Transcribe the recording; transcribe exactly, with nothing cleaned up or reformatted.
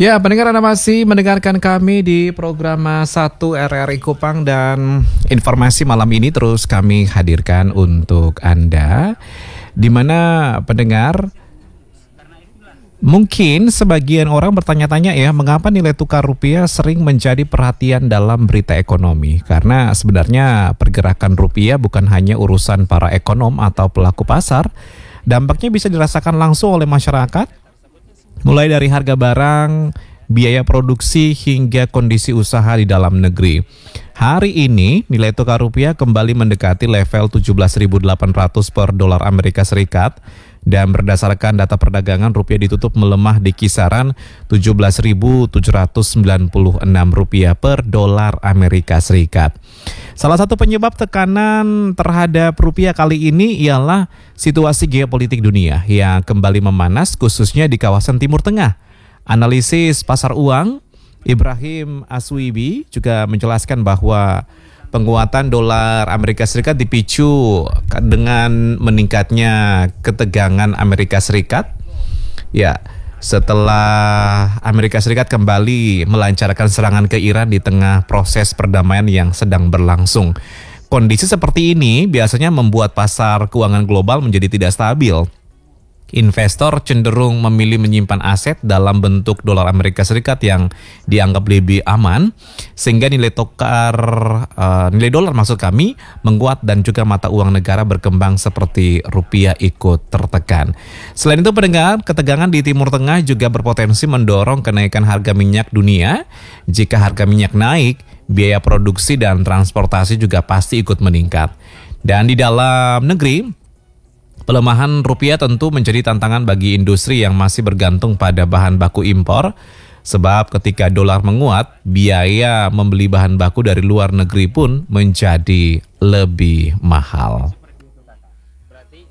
Ya, pendengar, Anda masih mendengarkan kami di program satu R R I Kupang, dan informasi malam ini terus kami hadirkan untuk Anda, di mana pendengar mungkin sebagian orang bertanya-tanya ya, mengapa nilai tukar rupiah sering menjadi perhatian dalam berita ekonomi? Karena sebenarnya pergerakan rupiah bukan hanya urusan para ekonom atau pelaku pasar, dampaknya bisa dirasakan langsung oleh masyarakat, mulai dari harga barang, biaya produksi, hingga kondisi usaha di dalam negeri. Hari ini nilai tukar rupiah kembali mendekati level tujuh belas ribu delapan ratus per dolar Amerika Serikat, dan berdasarkan data perdagangan rupiah ditutup melemah di kisaran tujuh belas ribu tujuh ratus sembilan puluh enam rupiah per dolar Amerika Serikat. Salah satu penyebab tekanan terhadap rupiah kali ini ialah situasi geopolitik dunia yang kembali memanas, khususnya di kawasan Timur Tengah. Analisis pasar uang Ibrahim Aswibi juga menjelaskan bahwa penguatan dolar Amerika Serikat dipicu dengan meningkatnya ketegangan Amerika Serikat. Ya, setelah Amerika Serikat kembali melancarkan serangan ke Iran di tengah proses perdamaian yang sedang berlangsung. Kondisi seperti ini biasanya membuat pasar keuangan global menjadi tidak stabil. Investor cenderung memilih menyimpan aset dalam bentuk dolar Amerika Serikat yang dianggap lebih aman, sehingga nilai tukar uh, nilai dolar maksud kami menguat, dan juga mata uang negara berkembang seperti rupiah ikut tertekan. Selain itu, pendengar, ketegangan di Timur Tengah juga berpotensi mendorong kenaikan harga minyak dunia. Jika harga minyak naik, biaya produksi dan transportasi juga pasti ikut meningkat. Dan di dalam negeri, pelemahan rupiah tentu menjadi tantangan bagi industri yang masih bergantung pada bahan baku impor, sebab ketika dolar menguat, biaya membeli bahan baku dari luar negeri pun menjadi lebih mahal.